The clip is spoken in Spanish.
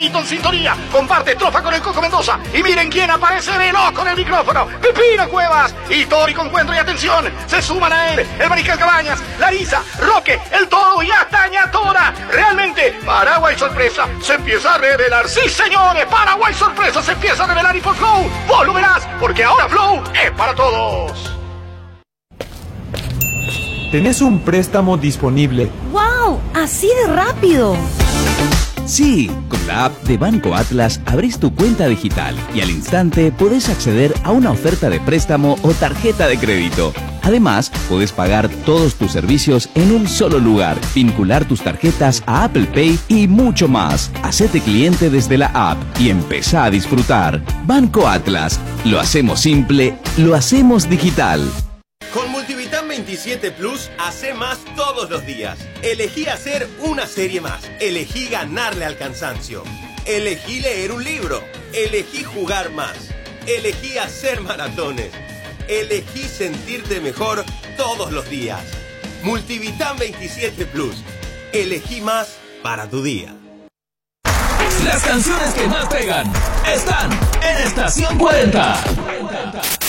Fabito en sintonía. Comparte tropa con el Coco Mendoza. Y miren quién aparece veloz con el micrófono. Pipino Cuevas. Histórico encuentro y atención. Se suman a él el Mariscal Cabañas, Larisa, Roque, el Todo y hasta Ñatora. Realmente, Paraguay Sorpresa se empieza a revelar. Sí, señores, Paraguay Sorpresa se empieza a revelar. Y por Flow, vos lo verás, porque ahora Flow es para todos. Tenés un préstamo disponible. ¡Wow! ¡Así de rápido! Sí, con la app de Banco Atlas abrís tu cuenta digital y al instante podés acceder a una oferta de préstamo o tarjeta de crédito. Además, podés pagar todos tus servicios en un solo lugar, vincular tus tarjetas a Apple Pay y mucho más. Hacete cliente desde la app y empezá a disfrutar. Banco Atlas. Lo hacemos simple, lo hacemos digital. Con Multivitam 27 Plus, hace más todos los días. Elegí hacer una serie más. Elegí ganarle al cansancio. Elegí leer un libro. Elegí jugar más. Elegí hacer maratones. Elegí sentirte mejor todos los días. Multivitam 27 Plus. Elegí más para tu día. Las canciones que más pegan están en Estación 40.